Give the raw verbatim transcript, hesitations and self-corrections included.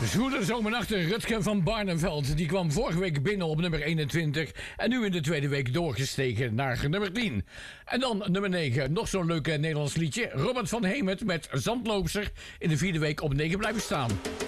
Zwoele zomernachten, Rutger van Barneveld. Die kwam vorige week binnen op nummer eenentwintig. En nu in de tweede week doorgestegen naar nummer tien. En dan nummer negen, nog zo'n leuk Nederlands liedje. Robert van Hemert met Zandloopster. In de vierde week op negen blijven staan.